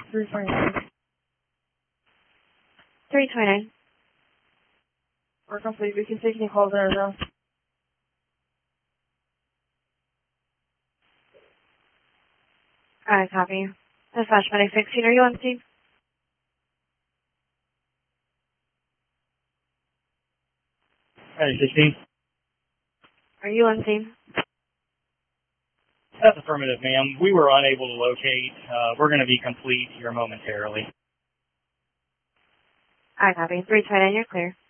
329. 329. We're complete. We can take any calls there now. Alright, copy. Dispatch medic 16, are you on scene? Hey, 16. Are you on scene? That's affirmative, ma'am. We were unable to locate. We're going to be complete here momentarily. Alright, copy. 329, you're clear.